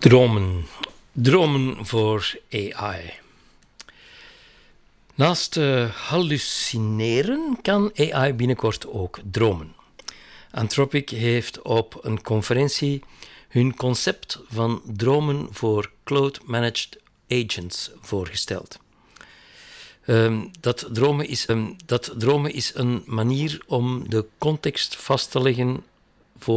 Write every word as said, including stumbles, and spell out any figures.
Dromen. Dromen voor A I. Naast uh, hallucineren kan A I binnenkort ook dromen. Anthropic heeft op een conferentie hun concept van dromen voor cloud-managed agents voorgesteld. Um, dat, dromen is, um, dat dromen is een manier om de context vast te leggen